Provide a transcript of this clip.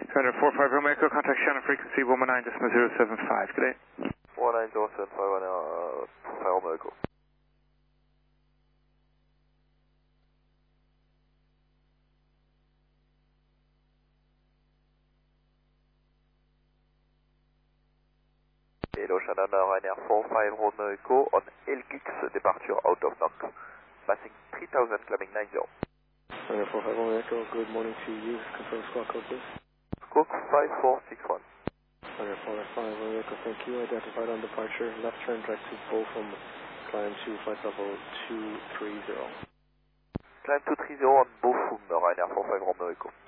Center 45 Romeo Echo, contact Shannon frequency 119.075. Good day. 19075 Romeo Echo. Hello Shannon, Ryanair 45 Romeo Echo on LGX departure out of Nantes. Passing 3000, climbing 90. Ryanair 45 Romeo Echo, good morning to you. Confirm squawk code please. Squawk 5461. Ryanair 45 Romeo Echo, thank you. Identified on departure, left turn direct to Bochum, climb to flight level 230. Climb 230 on Bochum, Ryanair 45 Romeo Echo.